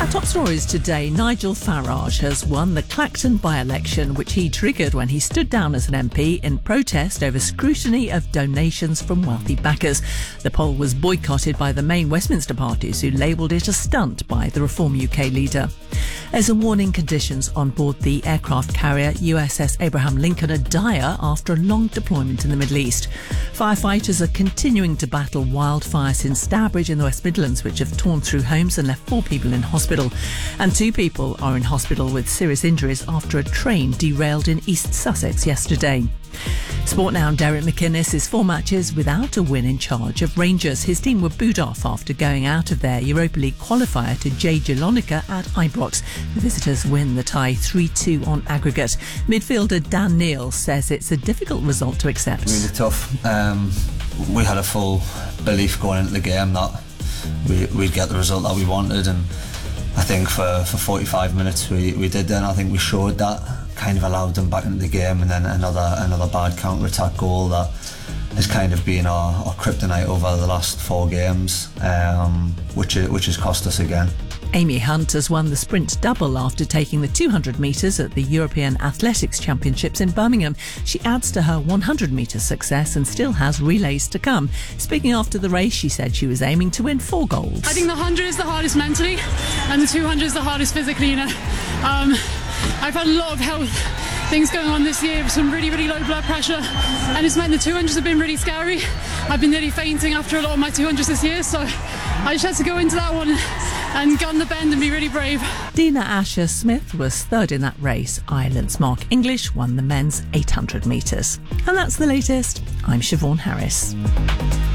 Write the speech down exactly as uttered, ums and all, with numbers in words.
Our top stories today. Nigel Farage has won the Clacton by-election, which he triggered when he stood down as an M P in protest over scrutiny of donations from wealthy backers. The poll was boycotted by the main Westminster parties, who labelled it a stunt by the Reform U K leader. As a warning, conditions on board the aircraft carrier U S S Abraham Lincoln are dire after a long deployment in the Middle East. Firefighters are continuing to battle wildfires in Stourbridge in the West Midlands, which have torn through homes and left four people in hospital. And two people are in hospital with serious injuries after a train derailed in East Sussex yesterday. Sport now. Derek McInnes is four matches without a win in charge of Rangers. His team were booed off after going out of their Europa League qualifier to J Jalonica at Ibrox. The visitors win the tie three two on aggregate. Midfielder Dan Neil says it's a difficult result to accept. Really tough. Um, we had a full belief going into the game that we, we'd get the result that we wanted, and I think for, for forty-five minutes we, we did that, and I think we showed that, kind of allowed them back into the game, and then another another bad counter-attack goal that has kind of been our, our kryptonite over the last four games, um, which, which has cost us again. Amy Hunt has won the sprint double after taking the two hundred metres at the European Athletics Championships in Birmingham. She adds to her one hundred metre success and still has relays to come. Speaking after the race, she said she was aiming to win four golds. I think the one hundred is the hardest mentally and the two hundred is the hardest physically. You know, um, I've had a lot of health things going on this year, some really, really low blood pressure, and it's meant the two hundreds have been really scary. I've been nearly fainting after a lot of my two hundreds this year, so I just had to go into that one and gun the bend and be really brave. Dina Asher Smith was third in that race. Ireland's Mark English won the men's eight hundred metres. And that's the latest. I'm Siobhan Harris.